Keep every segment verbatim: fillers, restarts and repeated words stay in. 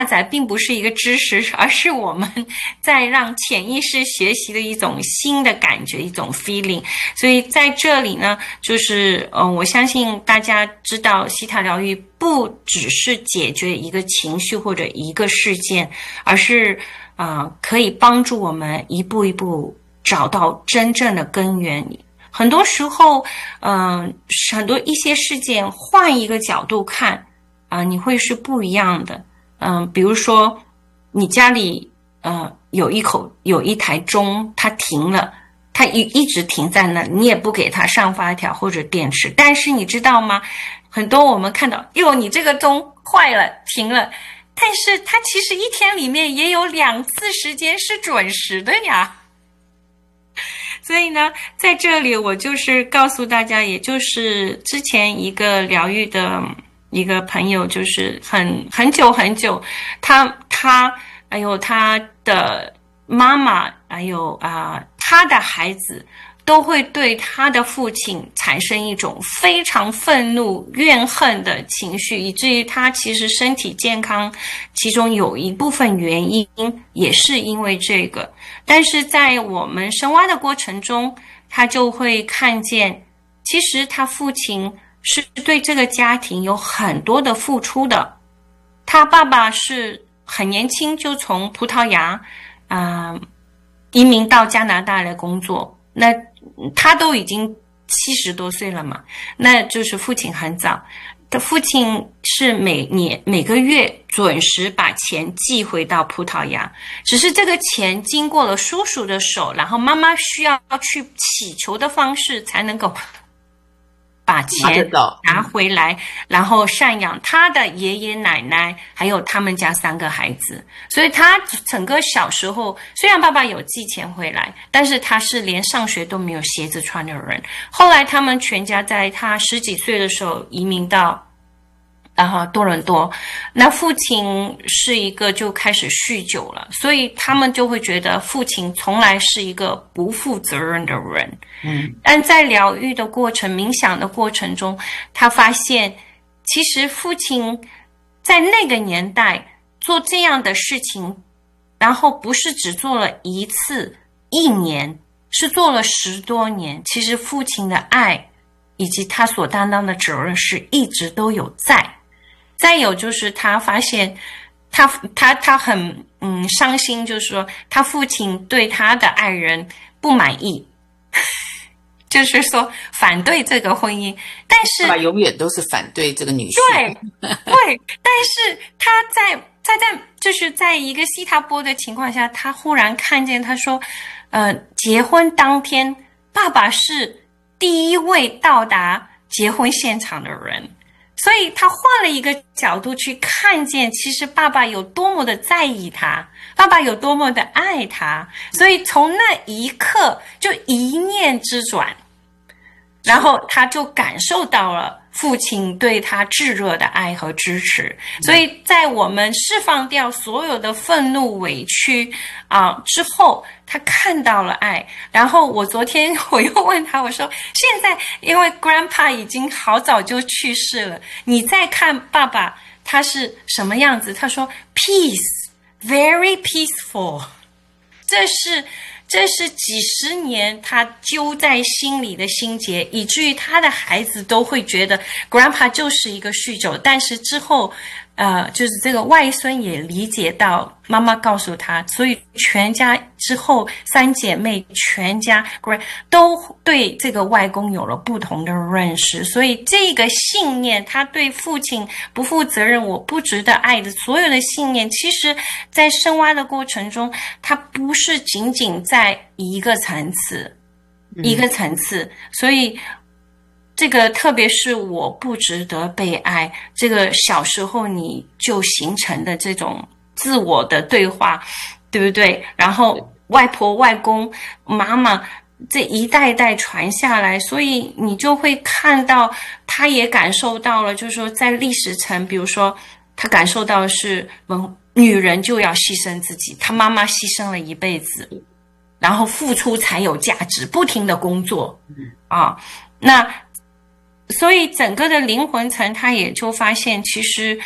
载并不是一个知识，而是我们在让潜意识学习的一种新的感觉，一种 feeling。所以在这里呢，就是呃，我相信大家知道西塔疗愈不只是解决一个情绪或者一个事件，而是啊、呃，可以帮助我们一步一步找到真正的根源。很多时候，嗯、呃，很多一些事件换一个角度看啊、呃，你会是不一样的。嗯、呃，比如说你家里呃有一口有一台钟，它停了，它一一直停在那，你也不给它上发条或者电池，但是你知道吗？很多我们看到，哟，你这个钟坏了，停了。但是它其实一天里面也有两次时间是准时的呀。所以呢，在这里我就是告诉大家，也就是之前一个疗愈的一个朋友，就是很很久很久，他他还有他的妈妈，还有啊、呃、他的孩子，都会对他的父亲产生一种非常愤怒、怨恨的情绪，以至于他其实身体健康，其中有一部分原因也是因为这个。但是在我们深挖的过程中，他就会看见，其实他父亲是对这个家庭有很多的付出的。他爸爸是很年轻就从葡萄牙啊、呃、移民到加拿大来工作，那他都已经七十多岁了嘛，那就是父亲很早。的父亲是每年每个月准时把钱寄回到葡萄牙，只是这个钱经过了叔叔的手，然后妈妈需要去祈求的方式才能够把钱拿回来，然后赡养他的爷爷奶奶，还有他们家三个孩子。所以他整个小时候，虽然爸爸有寄钱回来，但是他是连上学都没有鞋子穿的人。后来他们全家在他十几岁的时候移民到然后多伦多，那父亲是一个就开始酗酒了，所以他们就会觉得父亲从来是一个不负责任的人。嗯，但在疗愈的过程、冥想的过程中，他发现其实父亲在那个年代做这样的事情，然后不是只做了一次、一年，是做了十多年。其实父亲的爱以及他所担当的责任是一直都有在。再有就是他发现他他他很嗯伤心，就是说他父亲对他的爱人不满意，就是说反对这个婚姻，但是他永远都是反对这个女性。 对对，但是他在他在就是在一个西塔波的情况下，他忽然看见他说，呃，结婚当天，爸爸是第一位到达结婚现场的人。所以他换了一个角度去看见，其实爸爸有多么的在意他，爸爸有多么的爱他。所以从那一刻就一念之转，然后他就感受到了父亲对他炙热的爱和支持。所以在我们释放掉所有的愤怒委屈啊、呃、之后，他看到了爱。然后我昨天我又问他，我说现在因为 grandpa 已经好早就去世了，你再看爸爸他是什么样子？他说 peace very peaceful， 这是这是几十年他揪在心里的心结，以至于他的孩子都会觉得 grandpa 就是一个酗酒。但是之后呃，就是这个外孙也理解到妈妈告诉他，所以全家之后三姐妹全家都对这个外公有了不同的认识。所以这个信念，他对父亲不负责任，我不值得爱的所有的信念，其实在深挖的过程中，它不是仅仅在一个层次一个层次。所以这个特别是我不值得被爱，这个小时候你就形成的这种自我的对话，对不对？然后外婆外公妈妈这一代一代传下来，所以你就会看到他也感受到了，就是说在历史层，比如说他感受到的是女人就要牺牲自己，他妈妈牺牲了一辈子，然后付出才有价值，不停的工作啊，那所以整个的灵魂层他也就发现，其实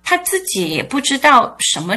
他自己也不知道什么